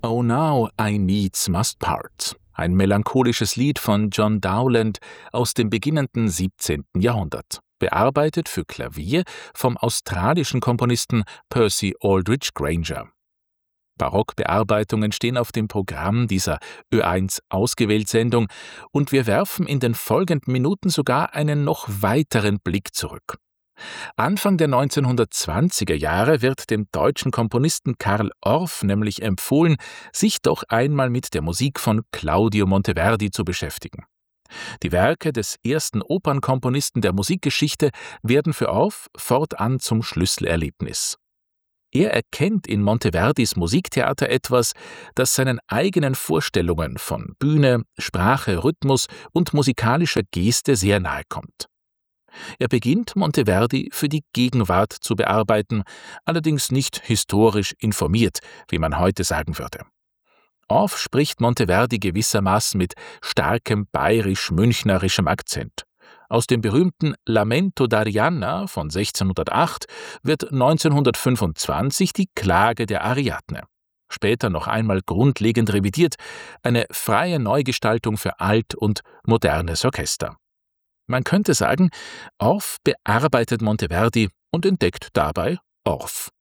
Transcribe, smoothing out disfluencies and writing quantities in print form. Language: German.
Oh Now I Needs Must Part, ein melancholisches Lied von John Dowland aus dem beginnenden 17. Jahrhundert, bearbeitet für Klavier vom australischen Komponisten Percy Aldridge Granger. Barockbearbeitungen stehen auf dem Programm dieser Ö1-Ausgewählt-Sendung und wir werfen in den folgenden Minuten sogar einen noch weiteren Blick zurück. Anfang der 1920er Jahre wird dem deutschen Komponisten Carl Orff nämlich empfohlen, sich doch einmal mit der Musik von Claudio Monteverdi zu beschäftigen. Die Werke des ersten Opernkomponisten der Musikgeschichte werden für Orff fortan zum Schlüsselerlebnis. Er erkennt in Monteverdis Musiktheater etwas, das seinen eigenen Vorstellungen von Bühne, Sprache, Rhythmus und musikalischer Geste sehr nahe kommt. Er beginnt, Monteverdi für die Gegenwart zu bearbeiten, allerdings nicht historisch informiert, wie man heute sagen würde. Orff spricht Monteverdi gewissermaßen mit starkem bayerisch-münchnerischem Akzent. Aus dem berühmten Lamento d'Arianna von 1608 wird 1925 die Klage der Ariadne. Später noch einmal grundlegend revidiert, eine freie Neugestaltung für alt- und modernes Orchester. Man könnte sagen, Orff bearbeitet Monteverdi und entdeckt dabei Orff.